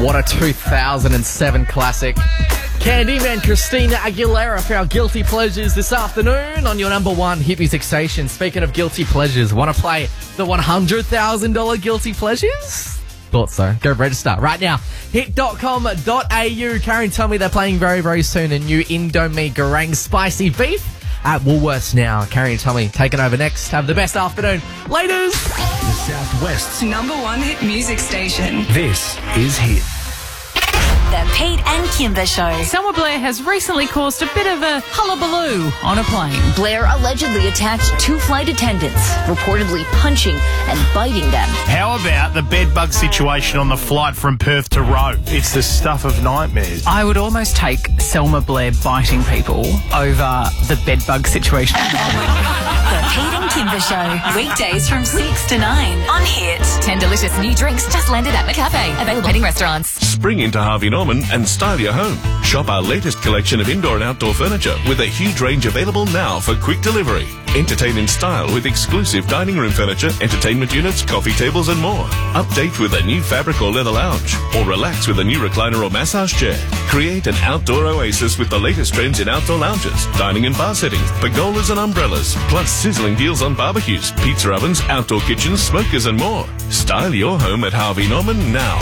What a 2007 classic. Candyman Christina Aguilera for our Guilty Pleasures this afternoon on your number one hit music station. Speaking of Guilty Pleasures, want to play the $100,000 Guilty Pleasures? Thought so. Go register right now. Hit.com.au. Karen, tell me they're playing very, very soon a new Indomie Goreng Spicy Beef at Woolworths now. Karen, tell me, taking over next. Have the best afternoon. Laters! The Southwest's number one hit music station. This is Hit. The Pete and Kimber Show. Selma Blair has recently caused a bit of a hullabaloo on a plane. Blair allegedly attacked two flight attendants, reportedly punching and biting them. How about the bedbug situation on the flight from Perth to Rome? It's the stuff of nightmares. I would almost take Selma Blair biting people over the bedbug situation. The Pete and Kimber Show. Weekdays from 6 to 9 on Hit. 10 delicious new drinks just landed at McCafe. Available heading restaurants. Spring into Harvey Norman and style your home. Shop our latest collection of indoor and outdoor furniture with a huge range available now for quick delivery. Entertain in style with exclusive dining room furniture, entertainment units, coffee tables and more. Update with a new fabric or leather lounge, or relax with a new recliner or massage chair. Create an outdoor oasis with the latest trends in outdoor lounges, dining and bar settings, pergolas and umbrellas, plus sizzling deals on barbecues, pizza ovens, outdoor kitchens, smokers and more. Style your home at Harvey Norman now.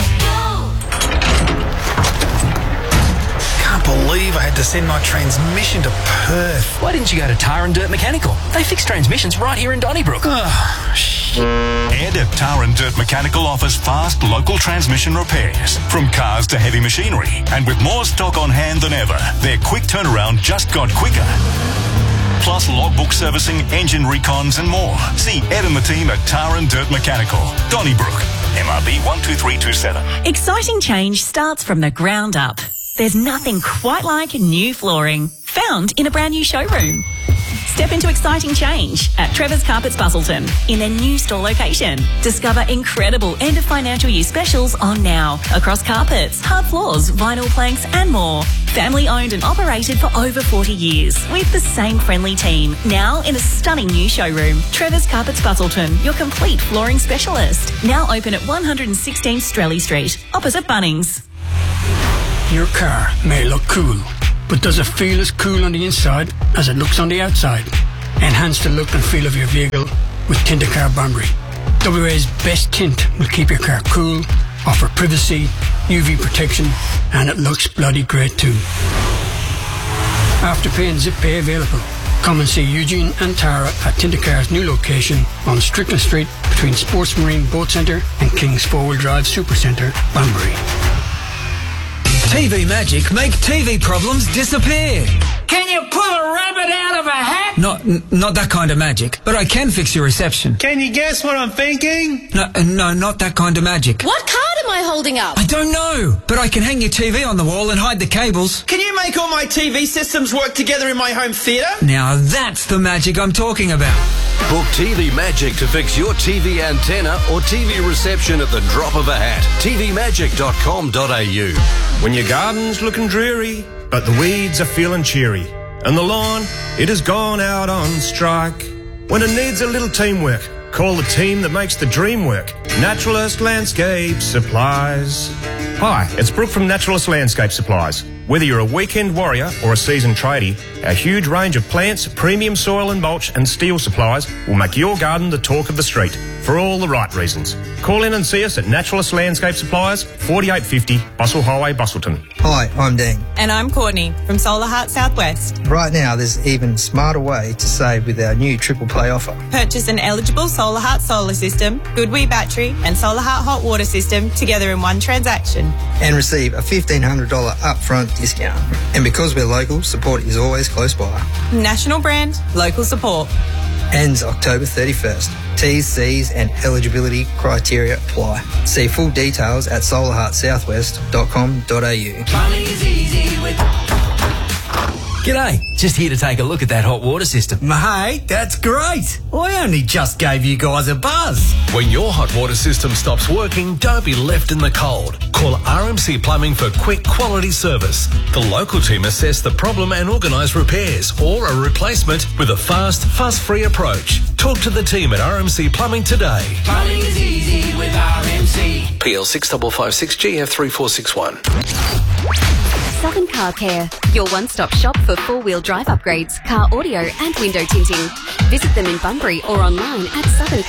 Can't believe I had to send my transmission to Perth. Why didn't you go to Tar and Dirt Mechanical? They fix transmissions right here in Donnybrook. Oh, shit. Ed at Tar and Dirt Mechanical offers fast local transmission repairs, from cars to heavy machinery. And with more stock on hand than ever, their quick turnaround just got quicker. Plus logbook servicing, engine recons and more. See Ed and the team at Tar and Dirt Mechanical, Donnybrook, MRB 12327. Exciting change starts from the ground up. There's nothing quite like new flooring, found in a brand new showroom. Step into exciting change at Trevor's Carpets Busselton in their new store location. Discover incredible end of financial year specials on now across carpets, hard floors, vinyl planks and more. Family owned and operated for over 40 years with the same friendly team. Now in a stunning new showroom. Trevor's Carpets Busselton, your complete flooring specialist. Now open at 116 Strelly Street, opposite Bunnings. Your car may look cool, but does it feel as cool on the inside as it looks on the outside? Enhance the look and feel of your vehicle with Tint-A-Car Banbury. WA's best tint will keep your car cool, offer privacy, UV protection, and it looks bloody great too. Afterpay and Zip Pay available. Come and see Eugene and Tara at Tint-A-Car's new location on Strickland Street between Sports Marine Boat Centre and King's 4-Wheel Drive Super Centre, Banbury. TV Magic make TV problems disappear. Can you pull a rabbit out of a hat? Not that kind of magic, but I can fix your reception. Can you guess what I'm thinking? No, not that kind of magic. What card am I holding up? I don't know, but I can hang your TV on the wall and hide the cables. Can you make all my TV systems work together in my home theatre? Now that's the magic I'm talking about. Book TV Magic to fix your TV antenna or TV reception at the drop of a hat. tvmagic.com.au. When your garden's looking dreary, but the weeds are feeling cheery, and the lawn, it has gone out on strike. When it needs a little teamwork, call the team that makes the dream work. Naturalist Landscape Supplies. Hi, it's Brooke from Naturalist Landscape Supplies. Whether you're a weekend warrior or a seasoned tradie, our huge range of plants, premium soil and mulch and steel supplies will make your garden the talk of the street for all the right reasons. Call in and see us at Naturalist Landscape Supplies, 4850 Bustle Highway, Busselton. Hi, I'm Dan. And I'm Courtney from Solar Heart Southwest. Right now, there's an even smarter way to save with our new Triple Play offer. Purchase an eligible Solar Heart solar system, GoodWe battery and Solar Heart hot water system together in one transaction. And receive a $1,500 upfront discount. And because we're local, support is always close by. National brand, local support. Ends October 31st. T's, C's and eligibility criteria apply. See full details at solarheartsouthwest.com.au. Money is easy with G'day, just here to take a look at that hot water system. Mate, that's great. I only just gave you guys a buzz. When your hot water system stops working, don't be left in the cold. Call RMC Plumbing for quick quality service. The local team assess the problem and organise repairs or a replacement with a fast, fuss-free approach. Talk to the team at RMC Plumbing today. Plumbing is easy with RMC. PL 6556 GF3461. Southern Car Care, your one-stop shop for four-wheel drive upgrades, car audio and window tinting. Visit them in Bunbury or online at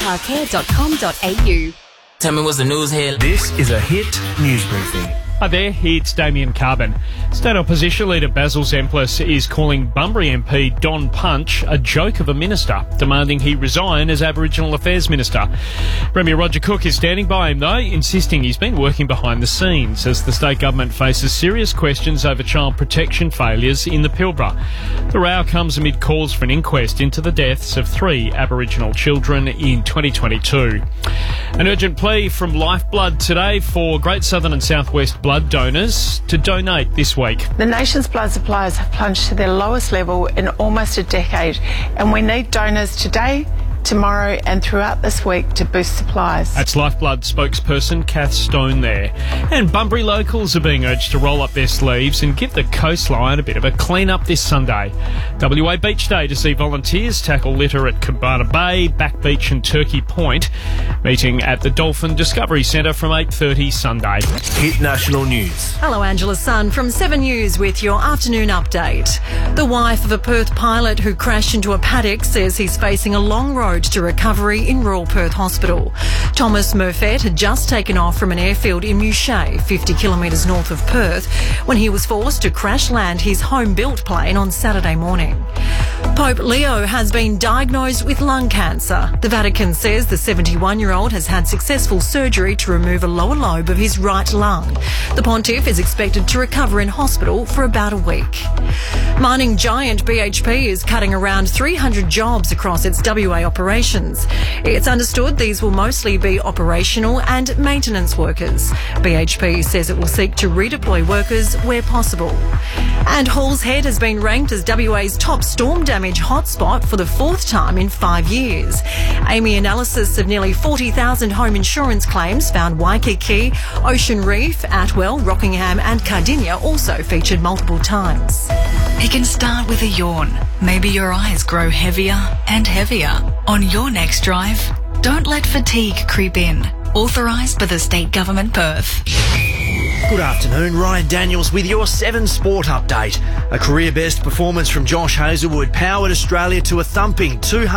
southerncarcare.com.au. Tell me what's the news here. This is a Hit News Briefing. Hi there, it's Damien Carbon. State Opposition Leader Basil Zemplis is calling Bunbury MP Don Punch a joke of a minister, demanding he resign as Aboriginal Affairs Minister. Premier Roger Cook is standing by him though, insisting he's been working behind the scenes as the state government faces serious questions over child protection failures in the Pilbara. The row comes amid calls for an inquest into the deaths of 3 Aboriginal children in 2022. An urgent plea from Lifeblood today for Great Southern and South West blood donors to donate this week. The nation's blood supplies have plunged to their lowest level in almost a decade, and we need donors today, tomorrow and throughout this week to boost supplies. That's Lifeblood spokesperson Kath Stone there. And Bunbury locals are being urged to roll up their sleeves and give the coastline a bit of a clean up this Sunday. WA Beach Day to see volunteers tackle litter at Cabana Bay, Back Beach and Turkey Point. Meeting at the Dolphin Discovery Centre from 8:30 Sunday. Hit National News. Hello, Angela Sun from 7 News with your afternoon update. The wife of a Perth pilot who crashed into a paddock says he's facing a long road to recovery in Royal Perth Hospital. Thomas Murfett had just taken off from an airfield in Mouchet, 50 kilometres north of Perth, when he was forced to crash land his home-built plane on Saturday morning. Pope Leo has been diagnosed with lung cancer. The Vatican says the 71-year-old has had successful surgery to remove a lower lobe of his right lung. The pontiff is expected to recover in hospital for about a week. Mining giant BHP is cutting around 300 jobs across its WA operations. It's understood these will mostly be operational and maintenance workers. BHP says it will seek to redeploy workers where possible. And Halls Head has been ranked as WA's top storm damage hotspot for the 4th time in 5 years. AMI analysis of nearly 40,000 home insurance claims found Waikiki, Ocean Reef, Atwell, Rockingham and Cardinia also featured multiple times. It can start with a yawn. Maybe your eyes grow heavier and heavier. On your next drive, don't let fatigue creep in. Authorised by the State Government Perth. Good afternoon, Ryan Daniels with your 7 Sport update. A career-best performance from Josh Hazlewood powered Australia to a thumping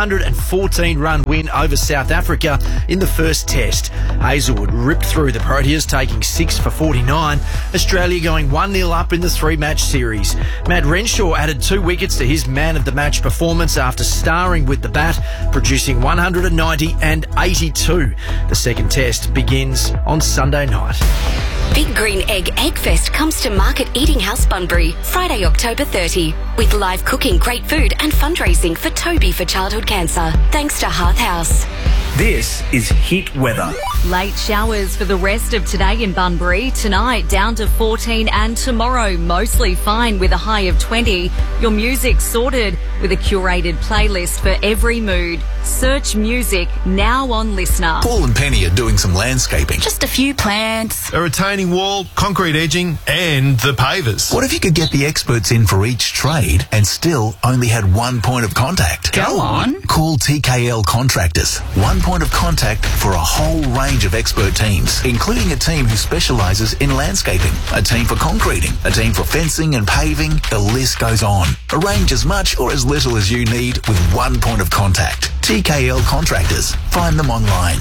214-run win over South Africa in the first test. Hazlewood ripped through the Proteas, taking 6 for 49, Australia going 1-0 up in the 3-match series. Matt Renshaw added 2 wickets to his man-of-the-match performance after starring with the bat, producing 190 and 82. The second test begins on Sunday night. Big Green Egg Eggfest comes to Market Eating House Bunbury, Friday, October 30, with live cooking, great food and fundraising for Toby for childhood cancer, thanks to Hearth House. This is Hit Weather. Late showers for the rest of today in Bunbury. Tonight down to 14 and tomorrow mostly fine with a high of 20. Your music sorted with a curated playlist for every mood. Search music now on Listener. Paul and Penny are doing some landscaping. Just a few plants. A retaining wall, concrete edging and the pavers. What if you could get the experts in for each trade and still only had one point of contact? Go on. Call TKL Contractors. One point of contact for a whole range of expert teams, including a team who specialises in landscaping, a team for concreting, a team for fencing and paving. The list goes on. Arrange as much or as little as you need with one point of contact. TKL Contractors. Find them online.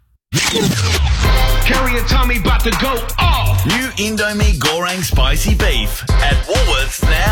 Curry and Tommy about to go off. New Indomie Goreng Spicy Beef at Woolworths now.